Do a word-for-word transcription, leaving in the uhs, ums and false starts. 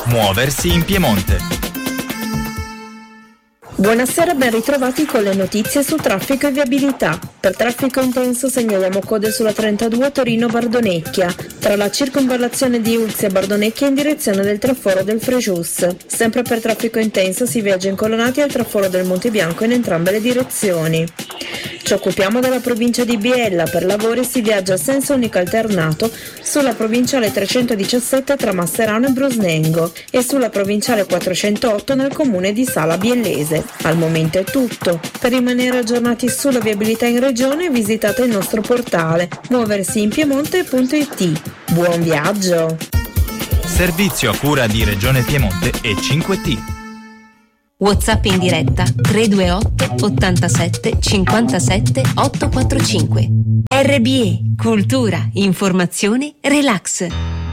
Muoversi in Piemonte. Buonasera, ben ritrovati con le notizie su traffico e viabilità. Per traffico intenso segnaliamo code sulla trentadue Torino-Bardonecchia, tra la circonvallazione di Ulzi e Bardonecchia in direzione del traforo del Frejus. Sempre per traffico intenso si viaggia incolonnati al traforo del Monte Bianco in entrambe le direzioni. Ci occupiamo della provincia di Biella, per lavori si viaggia a senso unico alternato sulla provinciale trecentodiciassette tra Masserano e Brusnengo e sulla provinciale quattrocentootto nel comune di Sala Biellese. Al momento è tutto. Per rimanere aggiornati sulla viabilità in regione visitate il nostro portale muoversi in piemonte punto it. Buon viaggio! Servizio a cura di Regione Piemonte e cinque T. WhatsApp in diretta tre due otto ottantasette cinquantasette ottocentoquarantacinque. R B E, cultura, informazione, relax.